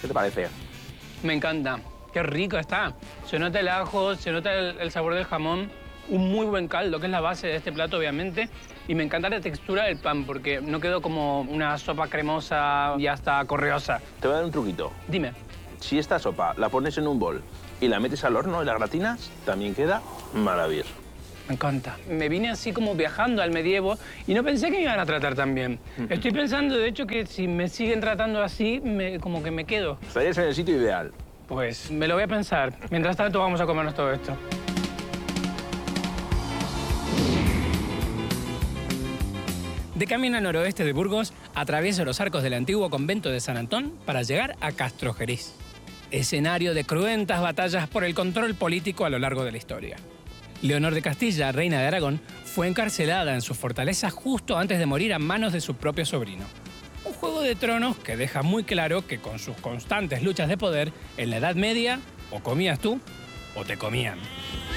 ¿Qué te parece? Me encanta. Qué rico está. Se nota el ajo, se nota el sabor del jamón. Un muy buen caldo, que es la base de este plato, obviamente. Y me encanta la textura del pan, porque no quedó como una sopa cremosa y hasta correosa. Te voy a dar un truquito. Dime. Si esta sopa la pones en un bol y la metes al horno y la gratinas, también queda maravilloso. Me encanta. Me vine así como viajando al medievo y no pensé que me iban a tratar tan bien. Estoy pensando, de hecho, que si me siguen tratando así, como que me quedo. Estarías en el sitio ideal. Pues me lo voy a pensar. Mientras tanto, vamos a comernos todo esto. De camino al noroeste de Burgos, atravieso los arcos del antiguo convento de San Antón para llegar a Castrojeriz, escenario de cruentas batallas por el control político a lo largo de la historia. Leonor de Castilla, reina de Aragón, fue encarcelada en su fortaleza justo antes de morir a manos de su propio sobrino. Un juego de tronos que deja muy claro que con sus constantes luchas de poder, en la Edad Media, o comías tú o te comían.